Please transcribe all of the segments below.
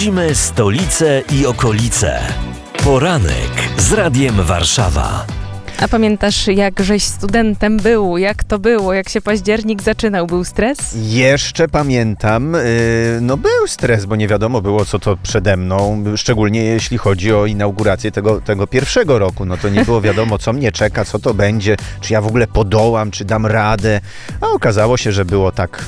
Śledzimy stolicę i okolice. Poranek z Radiem Warszawa. A pamiętasz, jak żeś studentem był? Jak to było? Jak się październik zaczynał? Był stres? Jeszcze pamiętam, był stres, bo nie wiadomo było, co to przede mną, szczególnie jeśli chodzi o inaugurację tego pierwszego roku. No to nie było wiadomo, co mnie czeka, co to będzie, czy ja w ogóle podołam, czy dam radę. A okazało się, że było tak...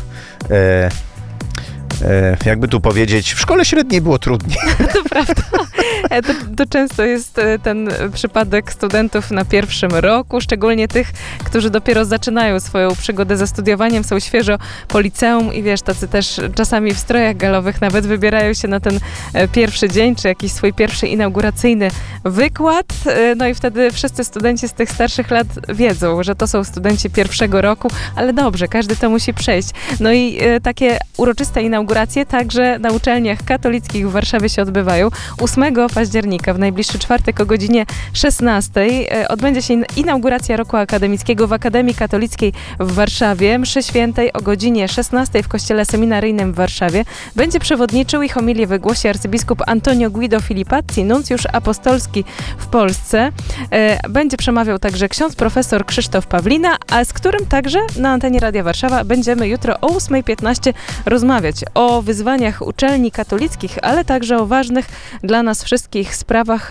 jakby tu powiedzieć, w szkole średniej było trudniej. To prawda. To często jest ten przypadek studentów na pierwszym roku, szczególnie tych, którzy dopiero zaczynają swoją przygodę ze studiowaniem, są świeżo po liceum i wiesz, tacy też czasami w strojach galowych nawet wybierają się na ten pierwszy dzień, czy jakiś swój pierwszy inauguracyjny wykład. No i wtedy wszyscy studenci z tych starszych lat wiedzą, że to są studenci pierwszego roku, ale dobrze, każdy to musi przejść. No i takie uroczyste inauguracje także na uczelniach katolickich w Warszawie się odbywają. 8 października, w najbliższy czwartek o godzinie 16 odbędzie się inauguracja roku akademickiego w Akademii Katolickiej w Warszawie. Mszy świętej o godzinie 16 w Kościele Seminaryjnym w Warszawie. Będzie przewodniczył i homilię wygłosi arcybiskup Antonio Guido Filipazzi, nuncjusz apostolski w Polsce. Będzie przemawiał także ksiądz profesor Krzysztof Pawlina, a z którym także na antenie Radia Warszawa będziemy jutro o 8:15 rozmawiać o wyzwaniach uczelni katolickich, ale także o ważnych dla nas wszystkich sprawach,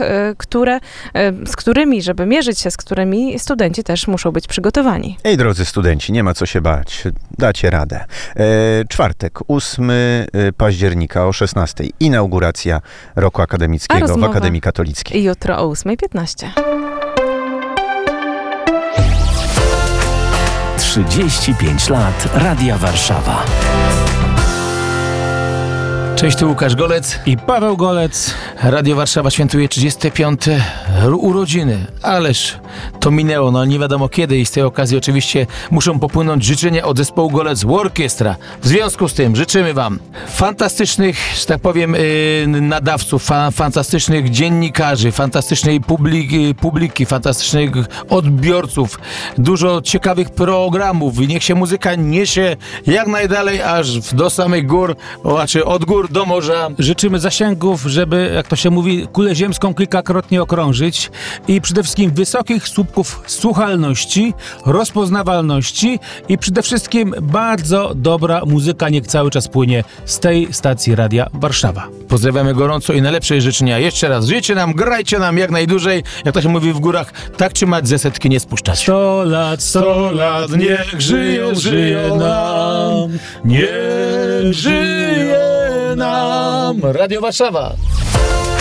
żeby mierzyć się z którymi studenci też muszą być przygotowani. Ej, drodzy studenci, nie ma co się bać, dacie radę. Czwartek, 8 października o 16. Inauguracja roku akademickiego w Akademii Katolickiej. Jutro o 8:15. 35 lat Radia Warszawa. Cześć, tu Łukasz Golec i Paweł Golec. Radio Warszawa świętuje 35. urodziny. Ależ to minęło, no nie wiadomo kiedy i z tej okazji oczywiście muszą popłynąć życzenia od zespołu Golec Orkiestra. W związku z tym życzymy wam fantastycznych, że tak powiem, nadawców, fantastycznych dziennikarzy, fantastycznej publiki, fantastycznych odbiorców, dużo ciekawych programów i niech się muzyka niesie jak najdalej, aż do samych gór, znaczy od gór do morza. Życzymy zasięgów, żeby, jak to się mówi, kulę ziemską kilkakrotnie okrążyć i przede wszystkim wysokich słupków słuchalności, rozpoznawalności i przede wszystkim bardzo dobra muzyka niech cały czas płynie z tej stacji Radia Warszawa. Pozdrawiamy gorąco i najlepsze życzenia. Jeszcze raz żyjcie nam, grajcie nam jak najdłużej, jak to się mówi w górach, tak trzymać, ze setki nie spuszczać. 100 lat, niech żyje nam, niech żyje nam. Radio Warszawa.